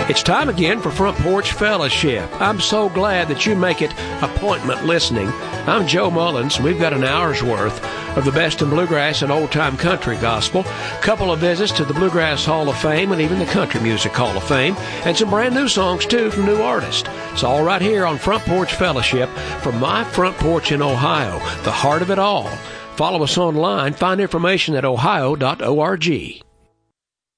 It's time again for Front Porch Fellowship. I'm so glad that you make it appointment listening. I'm Joe Mullins, and we've got an hour's worth of the best in bluegrass and old-time country gospel, a couple of visits to the Bluegrass Hall of Fame and even the Country Music Hall of Fame, and some brand new songs, too, from new artists. It's all right here on Front Porch Fellowship from my front porch in Ohio, the heart of it all. Follow us online. Find information at ohio.org.